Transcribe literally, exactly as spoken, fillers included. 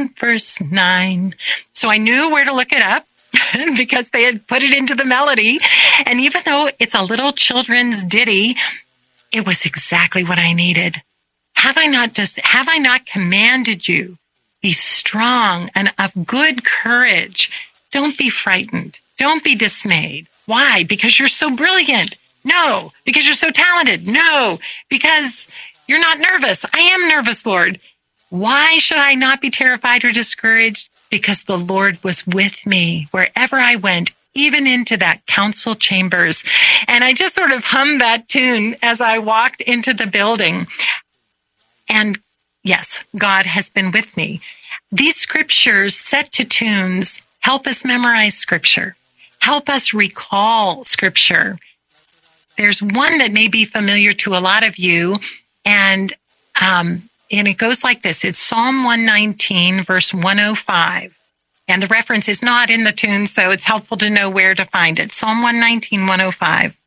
one, verse nine. So I knew where to look it up because they had put it into the melody. And even though it's a little children's ditty, it was exactly what I needed. Have I not just, have I not commanded you? Be strong and of good courage. Don't be frightened. Don't be dismayed. Why? Because you're so brilliant. No. Because you're so talented. No. Because you're not nervous. I am nervous, Lord. Why should I not be terrified or discouraged? Because the Lord was with me wherever I went, even into that council chambers. And I just sort of hummed that tune as I walked into the building. And yes, God has been with me. These scriptures set to tunes help us memorize scripture, help us recall scripture. There's one that may be familiar to a lot of you, and um, and it goes like this. It's Psalm one nineteen, verse one oh five. And the reference is not in the tune, so it's helpful to know where to find it. Psalm one nineteen, one oh five.